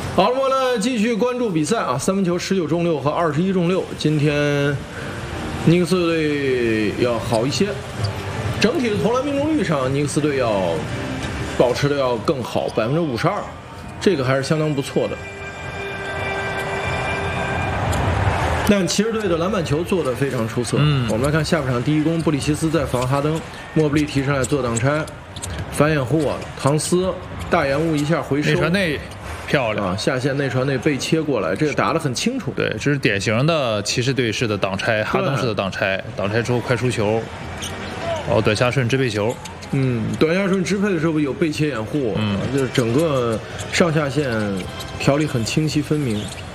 好了，我们继续关注比赛啊，三分球19中6和21中6。今天尼克斯队要好一些，整体的投篮命中率上，尼克斯队要保持的要更好，52%，这个还是相当不错的。但骑士队的篮板球做得非常出色。我们来看下半场第一攻，布里奇斯在防哈登，莫布利提上来做挡拆，反掩护啊，唐斯大延误一下回收， 内传内漂亮啊，下线内传内被切过来，这个打得很清楚。 对，这是典型的骑士队式的挡拆，哈登式的挡拆，挡拆之后快出球，然后短下顺支配球。 短下顺支配的时候有背切掩护，就是整个上下线条理很清晰分明。